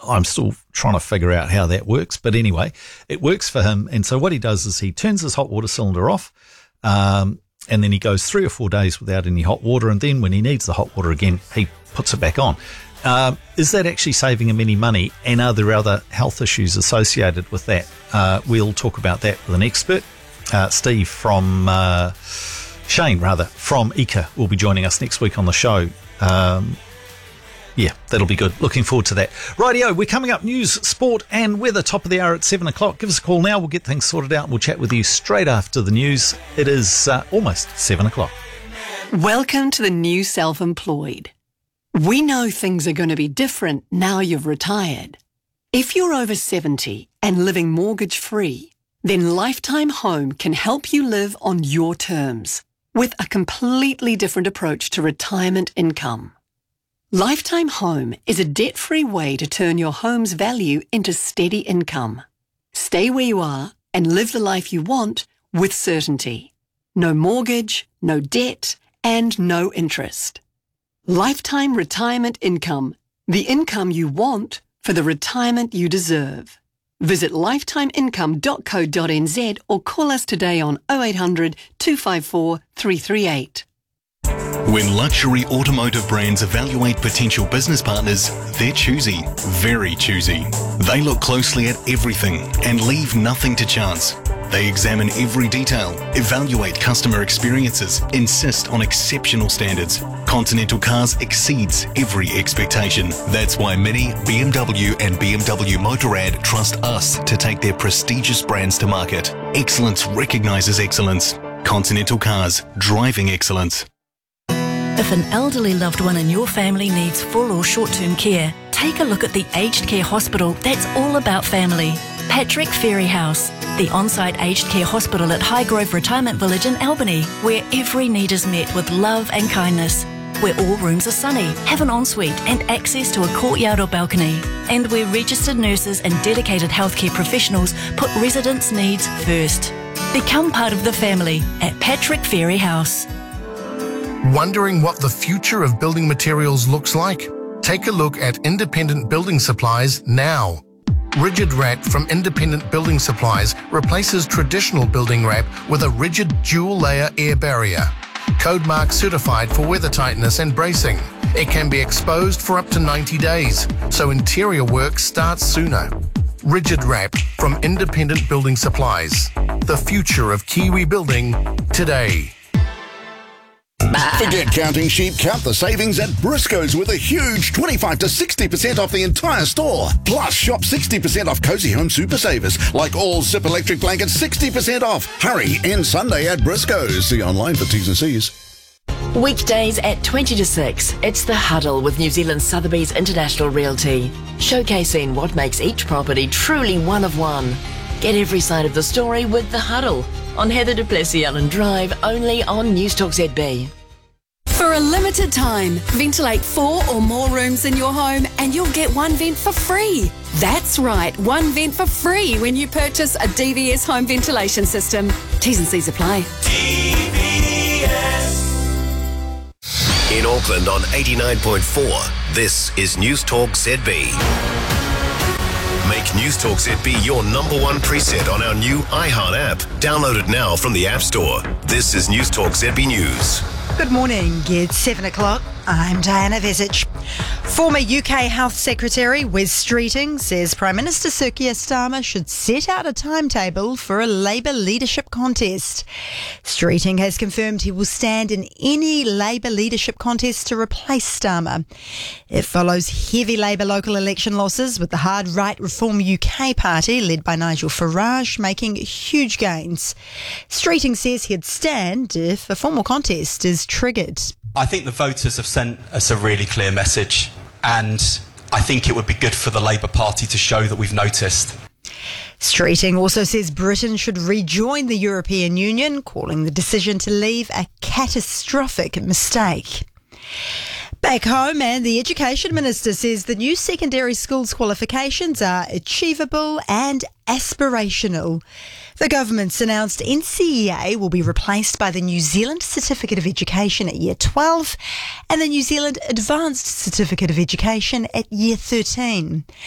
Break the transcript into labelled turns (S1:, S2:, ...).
S1: I'm still trying to figure out how that works. But anyway, it works for him. And so what he does is he turns his hot water cylinder off, and then he goes 3 or 4 days without any hot water. And then when he needs the hot water again, he puts it back on. Is that actually saving him any money? And are there other health issues associated with that? We'll talk about that with an expert. Shane from ECA will be joining us next week on the show. Yeah, that'll be good. Looking forward to that. Rightio, we're coming up. News, sport and weather, top of the hour at 7 o'clock. Give us a call now. We'll get things sorted out and we'll chat with you straight after the news. It is almost 7 o'clock.
S2: Welcome to the new self-employed. We know things are going to be different now you've retired. If you're over 70 and living mortgage-free, then Lifetime Home can help you live on your terms with a completely different approach to retirement income. Lifetime Home is a debt-free way to turn your home's value into steady income. Stay where you are and live the life you want with certainty. No mortgage, no debt, and no interest. Lifetime retirement income, the income you want for the retirement you deserve. Visit lifetimeincome.co.nz or call us today on 0800 254 338.
S3: When luxury automotive brands evaluate potential business partners, they're choosy, very choosy. They look closely at everything and leave nothing to chance. They examine every detail, evaluate customer experiences, insist on exceptional standards. Continental Cars exceeds every expectation. That's why many BMW and BMW Motorrad trust us to take their prestigious brands to market. Excellence recognises excellence. Continental Cars, driving excellence.
S4: If an elderly loved one in your family needs full or short-term care, take a look at the aged care hospital that's all about family. Patrick Ferry House, the on-site aged care hospital at Highgrove Retirement Village in Albany, where every need is met with love and kindness, where all rooms are sunny, have an ensuite and access to a courtyard or balcony, and where registered nurses and dedicated healthcare professionals put residents' needs first. Become part of the family at Patrick Ferry House.
S5: Wondering what the future of building materials looks like? Take a look at Independent Building Supplies now. Rigid Wrap from Independent Building Supplies replaces traditional building wrap with a rigid dual-layer air barrier. Code Mark certified for weather tightness and bracing. It can be exposed for up to 90 days, so interior work starts sooner. Rigid Wrap from Independent Building Supplies. The future of Kiwi building today.
S6: Forget counting sheep, count the savings at Briscoe's with a huge 25 to 60% off the entire store. Plus, shop 60% off Cozy Home Super Savers, like all Zip electric blankets 60% off. Hurry, end Sunday at Briscoe's. See online for T's and C's.
S7: Weekdays at 20 to 6, it's The Huddle with New Zealand Sotheby's International Realty, showcasing what makes each property truly one of one. Get every side of the story with The Huddle on Heather du Plessis-Allen Drive, only on Newstalk ZB.
S2: For a limited time, ventilate 4 or more rooms in your home and you'll get one vent for free. That's right, one vent for free when you purchase a DVS home ventilation system. T's and C's apply.
S3: DVS. In Auckland on 89.4, this is Newstalk ZB. Make Newstalk ZB your number one preset on our new iHeart app. Download it now from the App Store. This is Newstalk ZB News.
S8: Good morning. It's 7 o'clock. I'm Diana Vesich. Former UK Health Secretary Wes Streeting says Prime Minister Sir Keir Starmer should set out a timetable for a Labour leadership contest. Streeting has confirmed he will stand in any Labour leadership contest to replace Starmer. It follows heavy Labour local election losses, with the hard right Reform UK party, led by Nigel Farage, making huge gains. Streeting says he'd stand if a formal contest is triggered.
S9: I think the voters have sent us a really clear message, and I think it would be good for the Labour Party to show that we've noticed.
S8: Streeting also says Britain should rejoin the European Union, calling the decision to leave a catastrophic mistake. Back home, and the Education Minister says the new secondary schools qualifications are achievable and aspirational. The government's announced NCEA will be replaced by the New Zealand Certificate of Education at Year 12 and the New Zealand Advanced Certificate of Education at Year 13.